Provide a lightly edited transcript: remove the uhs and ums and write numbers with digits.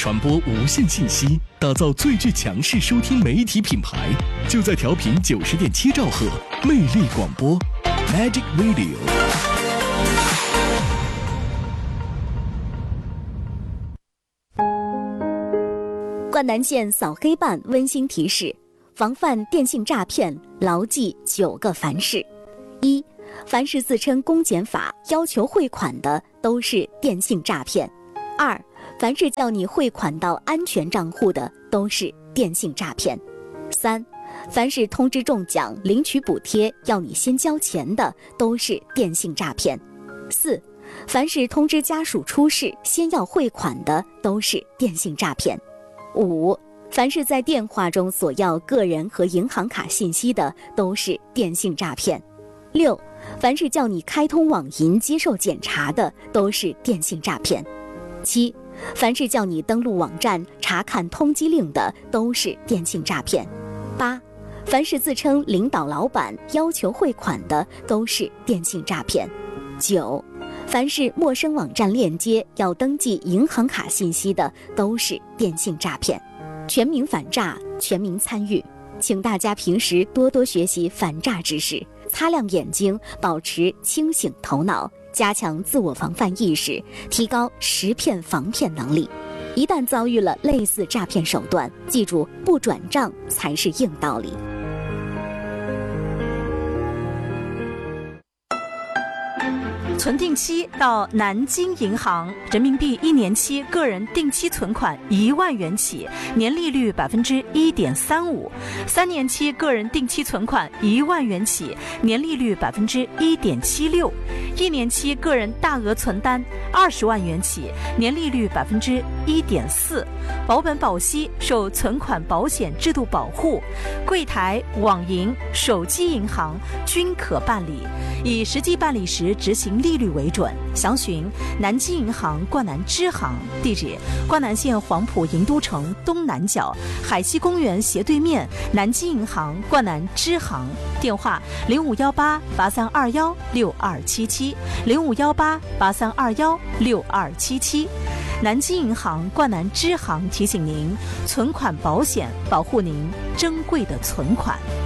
传播无线信息，打造最具强势收听媒体品牌，就在调频90.7兆赫，魅力广播 ，Magic Radio。 灌南县扫黑办温馨提示：防范电信诈骗，牢记9个凡是。1. 凡是自称公检法要求汇款的，都是电信诈骗。2. 凡是叫你汇款到安全账户的，都是电信诈骗。3. 凡是通知中奖、领取补贴要你先交钱的，都是电信诈骗。4. 凡是通知家属出事先要汇款的，都是电信诈骗。5. 凡是在电话中索要个人和银行卡信息的，都是电信诈骗。6. 凡是叫你开通网银接受检查的，都是电信诈骗。7. 凡是叫你登录网站查看通缉令的，都是电信诈骗。8. 凡是自称领导老板要求汇款的，都是电信诈骗。9. 凡是陌生网站链接要登记银行卡信息的，都是电信诈骗。全民反诈，全民参与，请大家平时多多学习反诈知识，擦亮眼睛，保持清醒头脑，加强自我防范意识，提高识骗防骗能力。一旦遭遇了类似诈骗手段，记住不转账才是硬道理。 存定期到南京银行，人民币1年期个人定期存款1万元起，年利率1.35%； 3年期个人定期存款1万元起，年利率1.76%； 1年期个人大额存单20万元起，年利率1.4%。保本保息，受存款保险制度保护，柜台、网银、手机银行均可办理，以实际办理时执行利率为准。详询南京银行灌南支行，地址：灌南县黄埔银都城东南角海西公园斜对面南京银行灌南支行，电话051883216277，051883216277。南京银行灌南支行提醒您：存款保险保护您珍贵的存款。